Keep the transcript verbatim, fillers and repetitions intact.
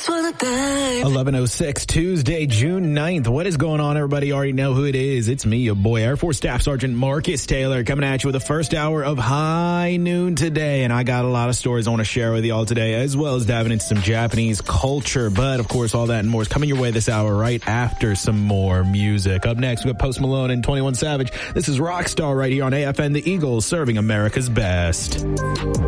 eleven oh six, Tuesday, June ninth. What is going on, everybody? You already know who it is. It's me, your boy, Air Force Staff Sergeant Marcus Taylor, coming at you with the first hour of High Noon today. And I got a lot of stories I want to share with you all today, as well as diving into some Japanese culture. But, of course, all that and more is coming your way this hour right after some more music. Up next, we got Post Malone and twenty-one Savage. This is Rockstar right here on A F N, the Eagles, serving America's best.